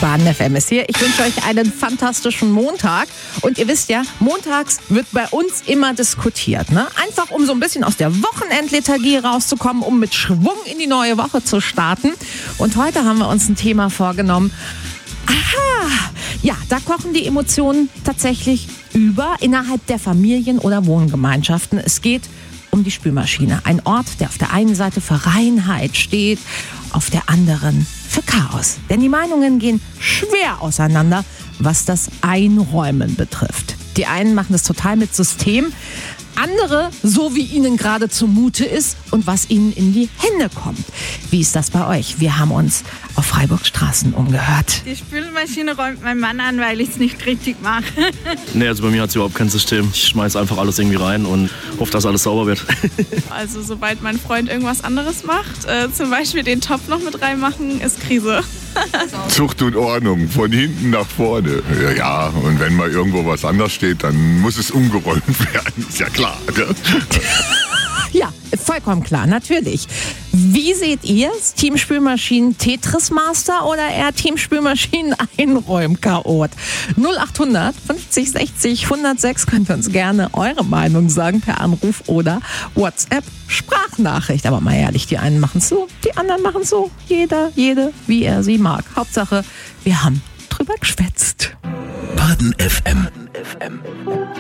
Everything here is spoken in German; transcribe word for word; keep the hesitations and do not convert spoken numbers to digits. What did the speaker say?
Baden F M ist hier. Ich wünsche euch einen fantastischen Montag. Und ihr wisst ja, montags wird bei uns immer diskutiert. Ne? Einfach um so ein bisschen aus der Wochenendlethargie rauszukommen, um mit Schwung in die neue Woche zu starten. Und heute haben wir uns ein Thema vorgenommen. Aha, ja, da kochen die Emotionen tatsächlich über innerhalb der Familien oder Wohngemeinschaften. Es geht um die Spülmaschine. Ein Ort, der auf der einen Seite für Reinheit steht, auf der anderen für Chaos. Denn die Meinungen gehen schwer auseinander, was das Einräumen betrifft. Die einen machen das total mit System, andere so, wie ihnen gerade zumute ist und was ihnen in die Hände kommt. Wie ist das bei euch? Wir haben uns auf Freiburgs Straßen umgehört. Die Spülmaschine räumt mein Mann an, weil ich es nicht richtig mache. Nee, also bei mir hat es überhaupt kein System. Ich schmeiß einfach alles irgendwie rein und hoffe, dass alles sauber wird. Also sobald mein Freund irgendwas anderes macht, äh, zum Beispiel den Topf noch mit reinmachen, ist Krise. Zucht und Ordnung, von hinten nach vorne. Ja, ja, und wenn mal irgendwo was anders steht, dann muss es umgeräumt werden. Ist ja klar. Ne? Ja, vollkommen klar, natürlich. Wie seht ihr es? Team Spülmaschinen Tetris Master oder eher Team Spülmaschinen Einräum-Chaot? null acht hundert fünfzig sechzig hundertsechs könnt ihr uns gerne eure Meinung sagen per Anruf oder WhatsApp Sprachnachricht. Aber mal ehrlich, die einen machen es so, die anderen machen es so. Jeder, jede, wie er sie mag. Hauptsache, wir haben drüber geschwätzt. Baden F M.